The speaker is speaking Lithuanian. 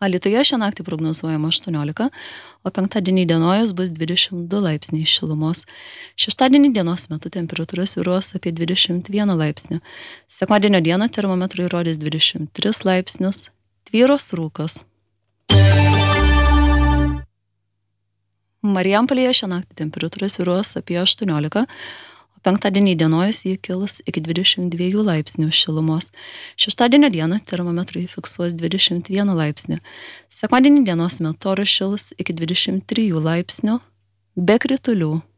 Alytuje šią naktį prognozuojama 18, o penktadienį dienojas bus 22 laipsniai šilumos. Šeštadienį dienos metu temperatūra svyruos apie 21 laipsnį. Sekmadienio dieną termometrai rodys 23 laipsnius. Tvyros rūkas. Marijampolėje šią naktį temperatūra svyruos apie 18, penktadienį dienojas jį kils iki 22 laipsnių šilumos. Šeštadienio dieną termometrai fiksuos 21 laipsnį. Sekmadienį dienos metu oras šils iki 23 laipsnių be kritulių.